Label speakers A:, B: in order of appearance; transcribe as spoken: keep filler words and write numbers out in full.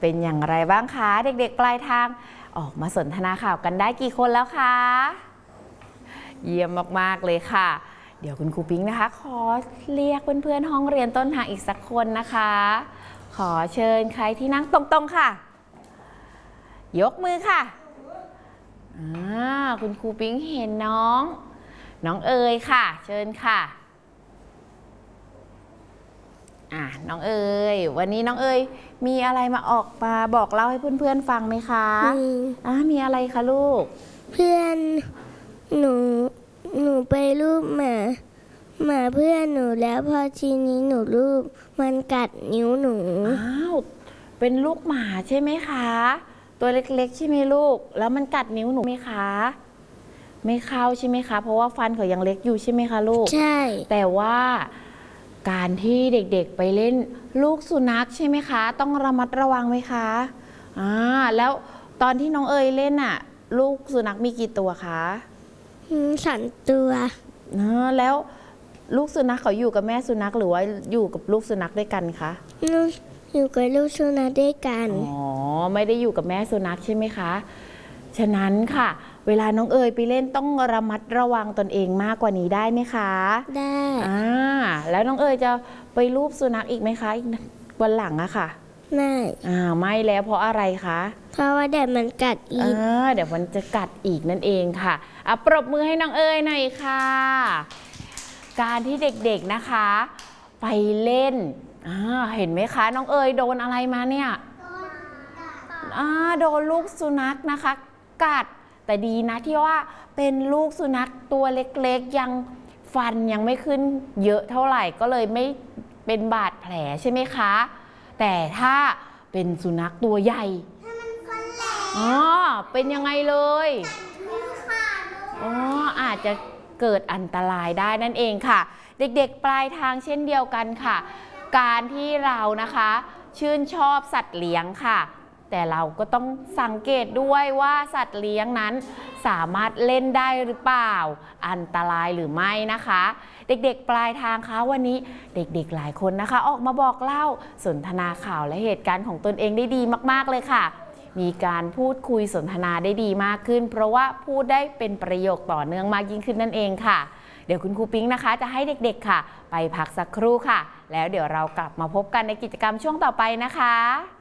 A: เป็นอย่างไรบ้างคะเด็กๆปลายทางออกมาสนทนาข่าวกันได้กี่คนแล้วคะเยี่ยมมากๆเลยค่ะเดี๋ยวคุณครูปิ๊งนะคะขอเรียกเพื่อนๆห้องเรียนต้นทางอีกสักคนนะคะขอเชิญใครที่นั่งตรงๆค่ะยกมือค่ะคุณครูปิ๊งเห็นน้องน้องเอ๋ยค่ะเชิญค่ะอ่ะน้องเอ๋ยวันนี้น้องเอ๋ยมีอะไรมาออกมาบอกเล่าให้เพื่อนๆฟังไหมคะมีอ่ะมีอะไรคะลูก
B: เพื่อนหนูหนูไปรูปหมาหมาเพื่อนหนูแล้วพอทีนี้หนูรูปมันกัดนิ้วหนู
A: อ้าวเป็นลูกหมาใช่ไหมคะตัวเล็กๆใช่ไหมลูกแล้วมันกัดนิ้วหนูไหมคะไม่เข้าใช่ไหมคะเพราะว่าฟันเขายังเล็กอยู่ใช่ไหมคะลูก
B: ใช่
A: แต่ว่าการที่เด็กๆไปเล่นลูกสุนัขใช่ไหมคะต้องระมัดระวังไหมคะอ่าแล้วตอนที่น้องเอ๋ยเล่นน่ะลูกสุนัขมีกี่ตัวคะ
B: สามตัว
A: นะแล้วลูกสุนัขเขาอยู่กับแม่สุนัขหรือว่าอยู่กับลูกสุนัขด้วยกันคะ
B: อยู่กับลูกสุนัขด้วยกัน
A: อ๋อไม่ได้อยู่กับแม่สุนัขใช่ไหมคะฉะนั้นค่ะเวลาน้องเอ๋ยไปเล่นต้องระมัดระวังตนเองมากกว่านี้ได้ไหมคะ
B: ได้
A: อ่าแล้วน้องเอ๋ยจะไปรูปสุนัขอีกไหมคะอีกวันหลังอะค่ะ
B: ไม่
A: อ่าไม่แล้วเพราะอะไรคะ
B: เพราะว่าเดี๋ยวมันกัดอีก
A: อ่าเดี๋ยวมันจะกัดอีกนั่นเองค่ะอ่ะปรบมือให้น้องเอ๋ยหน่อยค่ะการที่เด็กๆนะคะไปเล่นอ่าเห็นไหมคะน้องเอ๋ยโดนอะไรมาเนี่ยอ่าโดนลูกสุนัขนะคะกัดแต่ดีนะที่ว่าเป็นลูกสุนัขตัวเล็กๆยังฟันยังไม่ขึ้นเยอะเท่าไหร่ก็เลยไม่เป็นบาดแผลใช่ไหมคะแต่ถ้าเป็นสุนัขตัวใหญ่ถ้ามันฟันแหลมอ๋อเป็นยังไงเลยอ๋ออาจจะเกิดอันตรายได้นั่นเองค่ะเด็กๆปลายทางเช่นเดียวกันค่ะการที่เรานะคะชื่นชอบสัตว์เลี้ยงค่ะแต่เราก็ต้องสังเกตด้วยว่าสัตว์เลี้ยงนั้นสามารถเล่นได้หรือเปล่าอันตรายหรือไม่นะคะเด็กๆปลายทางคะวันนี้เด็กๆหลายคนนะคะออกมาบอกเล่าสนทนาข่าวและเหตุการณ์ของตนเองได้ดีมากๆเลยค่ะมีการพูดคุยสนทนาได้ดีมากขึ้นเพราะว่าพูดได้เป็นประโยคต่อเนื่องมากยิ่งขึ้นนั่นเองค่ะเดี๋ยวคุณครูปิ๊งนะคะจะให้เด็กๆค่ะไปพักสักครู่ค่ะแล้วเดี๋ยวเรากลับมาพบกันในกิจกรรมช่วงต่อไปนะคะ